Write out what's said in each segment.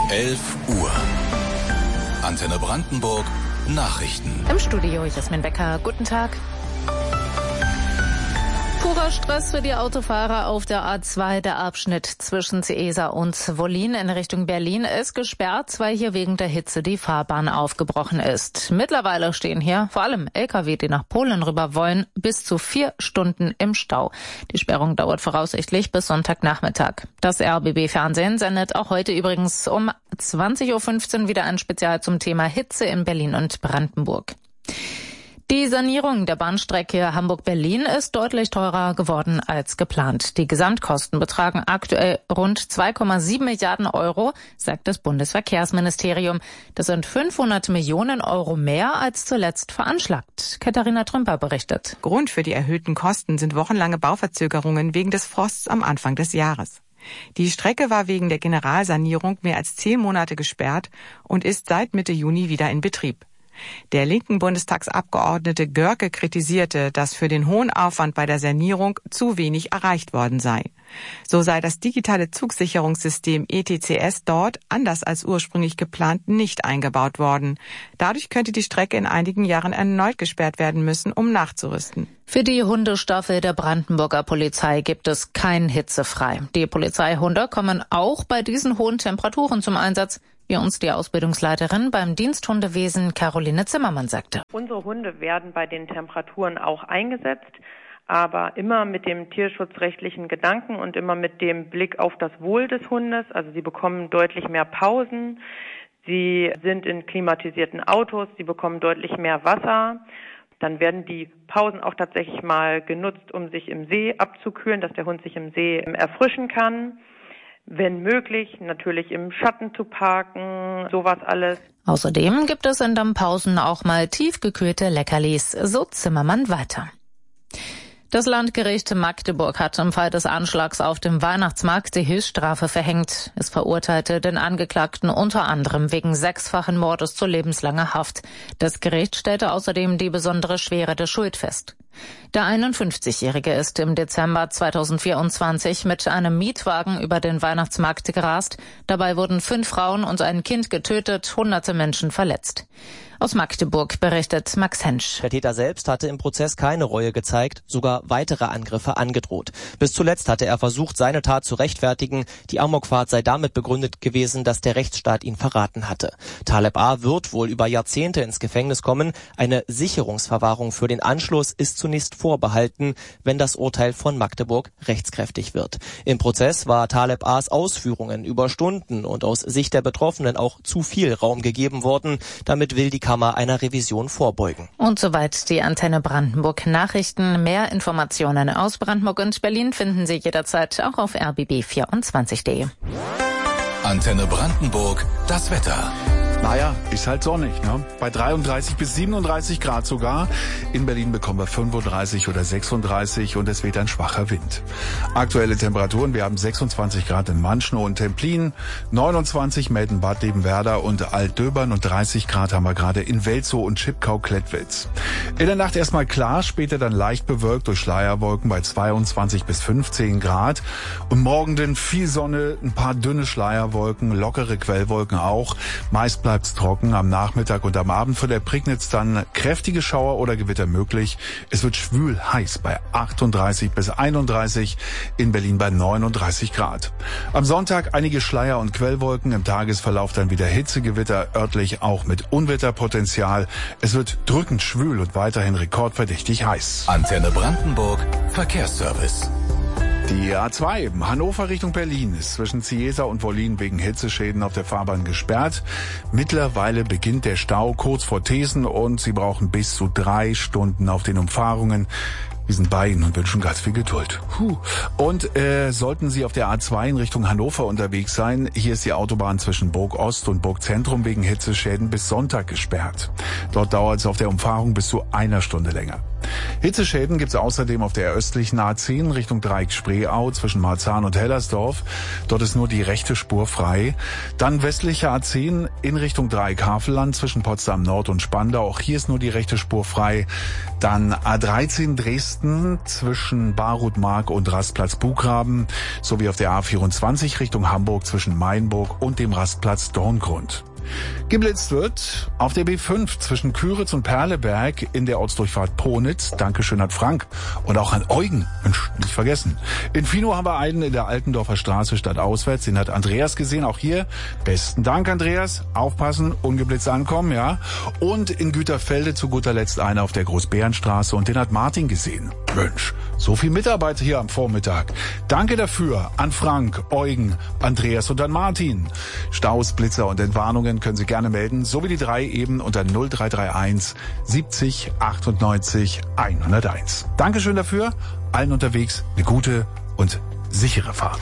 11 Uhr. Antenne Brandenburg, Nachrichten. Im Studio Jasmin Becker, guten Tag. Purer Stress für die Autofahrer auf der A2. Der Abschnitt zwischen Ciesa und Wollin in Richtung Berlin ist gesperrt, weil hier wegen der Hitze die Fahrbahn aufgebrochen ist. Mittlerweile stehen hier vor allem Lkw, die nach Polen rüber wollen, bis zu 4 Stunden im Stau. Die Sperrung dauert voraussichtlich bis Sonntagnachmittag. Das RBB-Fernsehen sendet auch heute übrigens um 20.15 Uhr wieder ein Spezial zum Thema Hitze in Berlin und Brandenburg. Die Sanierung der Bahnstrecke Hamburg-Berlin ist deutlich teurer geworden als geplant. Die Gesamtkosten betragen aktuell rund 2,7 Milliarden Euro, sagt das Bundesverkehrsministerium. Das sind 500 Millionen Euro mehr als zuletzt veranschlagt. Katharina Trümper berichtet. Grund für die erhöhten Kosten sind wochenlange Bauverzögerungen wegen des Frosts am Anfang des Jahres. Die Strecke war wegen der Generalsanierung mehr als 10 Monate gesperrt und ist seit Mitte Juni wieder in Betrieb. Der linken Bundestagsabgeordnete Görke kritisierte, dass für den hohen Aufwand bei der Sanierung zu wenig erreicht worden sei. So sei das digitale Zugsicherungssystem ETCS dort, anders als ursprünglich geplant, nicht eingebaut worden. Dadurch könnte die Strecke in einigen Jahren erneut gesperrt werden müssen, um nachzurüsten. Für die Hundestaffel der Brandenburger Polizei gibt es kein Hitzefrei. Die Polizeihunde kommen auch bei diesen hohen Temperaturen zum Einsatz, wie uns die Ausbildungsleiterin beim Diensthundewesen Caroline Zimmermann sagte. Unsere Hunde werden bei den Temperaturen auch eingesetzt, aber immer mit dem tierschutzrechtlichen Gedanken und immer mit dem Blick auf das Wohl des Hundes. Also sie bekommen deutlich mehr Pausen, sie sind in klimatisierten Autos, sie bekommen deutlich mehr Wasser. Dann werden die Pausen auch tatsächlich mal genutzt, um sich im See abzukühlen, dass der Hund sich im See erfrischen kann. Wenn möglich, natürlich im Schatten zu parken, sowas alles. Außerdem gibt es in den Pausen auch mal tiefgekühlte Leckerlis, so Zimmermann weiter. Das Landgericht Magdeburg hat im Fall des Anschlags auf dem Weihnachtsmarkt die Höchststrafe verhängt. Es verurteilte den Angeklagten unter anderem wegen 6-fachen Mordes zu lebenslanger Haft. Das Gericht stellte außerdem die besondere Schwere der Schuld fest. Der 51-Jährige ist im Dezember 2024 mit einem Mietwagen über den Weihnachtsmarkt gerast. Dabei wurden 5 Frauen und ein Kind getötet, hunderte Menschen verletzt. Aus Magdeburg berichtet Max Hensch. Der Täter selbst hatte im Prozess keine Reue gezeigt, sogar weitere Angriffe angedroht. Bis zuletzt hatte er versucht, seine Tat zu rechtfertigen. Die Amokfahrt sei damit begründet gewesen, dass der Rechtsstaat ihn verraten hatte. Taleb A. wird wohl über Jahrzehnte ins Gefängnis kommen. Eine Sicherungsverwahrung für den Anschluss ist zunächst vorbehalten, wenn das Urteil von Magdeburg rechtskräftig wird. Im Prozess war Taleb A.'s Ausführungen über Stunden und aus Sicht der Betroffenen auch zu viel Raum gegeben worden. Damit will die Kammer einer Revision vorbeugen. Und soweit die Antenne Brandenburg Nachrichten. Mehr Informationen aus Brandenburg und Berlin finden Sie jederzeit auch auf rbb24.de. Antenne Brandenburg, das Wetter. Naja, ist halt sonnig, ne? Bei 33 bis 37 Grad sogar. In Berlin bekommen wir 35 oder 36 und es weht ein schwacher Wind. Aktuelle Temperaturen, wir haben 26 Grad in Manschnow und Templin, 29 Melden-Bad Liebenwerda und Altdöbern und 30 Grad haben wir gerade in Welzow und Schipkau-Klettwitz. In der Nacht erstmal klar, später dann leicht bewölkt durch Schleierwolken bei 22 bis 15 Grad. Und morgen dann viel Sonne, ein paar dünne Schleierwolken, lockere Quellwolken auch. Meist bleibt's trocken, am Nachmittag und am Abend von der Prignitz dann kräftige Schauer oder Gewitter möglich. Es wird schwül heiß bei 38 bis 31, in Berlin bei 39 Grad. Am Sonntag einige Schleier- und Quellwolken, im Tagesverlauf dann wieder Hitzegewitter, örtlich auch mit Unwetterpotenzial. Es wird drückend schwül und weiterhin rekordverdächtig heiß. Antenne Brandenburg, Verkehrsservice. Die A2 Hannover Richtung Berlin ist zwischen Ciesa und Wollin wegen Hitzeschäden auf der Fahrbahn gesperrt. Mittlerweile beginnt der Stau kurz vor Thesen und Sie brauchen bis zu 3 Stunden auf den Umfahrungen. Wir sind bei Ihnen und wünschen ganz viel Geduld. Und sollten Sie auf der A2 in Richtung Hannover unterwegs sein, hier ist die Autobahn zwischen Burg Ost und Burg Zentrum wegen Hitzeschäden bis Sonntag gesperrt. Dort dauert es auf der Umfahrung bis zu 1 Stunde länger. Hitzeschäden gibt es außerdem auf der östlichen A10 Richtung Dreieck-Spreeau zwischen Marzahn und Hellersdorf. Dort ist nur die rechte Spur frei. Dann westliche A10 in Richtung Dreieck-Havelland zwischen Potsdam Nord und Spandau. Auch hier ist nur die rechte Spur frei. Dann A13 Dresden zwischen Barut-Mark und Rastplatz Buchgraben sowie auf der A24 Richtung Hamburg zwischen Mainburg und dem Rastplatz Dorngrund. Geblitzt wird auf der B5 zwischen Küritz und Perleberg in der Ortsdurchfahrt Ponitz. Dankeschön an Frank und auch an Eugen. Mensch, nicht vergessen. In Fino haben wir einen in der Altendorfer Straße stadtauswärts. Den hat Andreas gesehen. Auch hier besten Dank, Andreas. Aufpassen, ungeblitzt ankommen, ja. Und in Güterfelde zu guter Letzt einer auf der Großbärenstraße und den hat Martin gesehen. Mensch, so viel Mitarbeiter hier am Vormittag. Danke dafür an Frank, Eugen, Andreas und an Martin. Staus, Blitzer und Entwarnungen können Sie gerne melden, so wie die 3 eben unter 0331 70 98 101. Dankeschön dafür. Allen unterwegs eine gute und sichere Fahrt.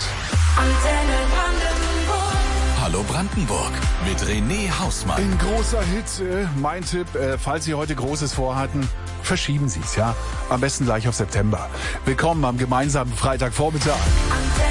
Hallo Brandenburg mit René Hausmann. In großer Hitze, mein Tipp, falls Sie heute Großes vorhatten, verschieben Sie es, ja. Am besten gleich auf September. Willkommen am gemeinsamen Freitagvormittag.